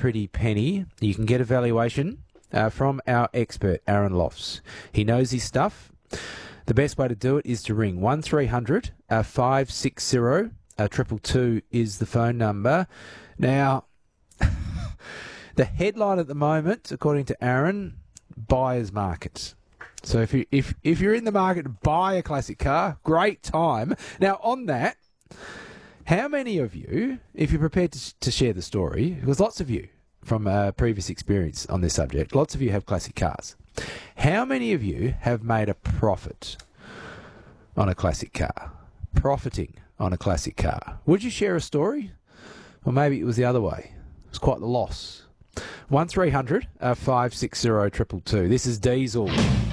pretty penny, you can get a valuation from our expert, Aaron Lofts. He knows his stuff. The best way to do it is to ring 1300 560 222 is the phone number. Now, the headline at the moment, according to Aaron, buyer's market. So if you're in the market to buy a classic car, great time. Now, on that, how many of you, if you're prepared to share the story, because lots of you from previous experience on this subject, lots of you have classic cars. How many of you have made a profit on a classic car? Profiting on a classic car. Would you share a story? Or maybe it was the other way. It was quite the loss. 1300 560 222. This is Diesel.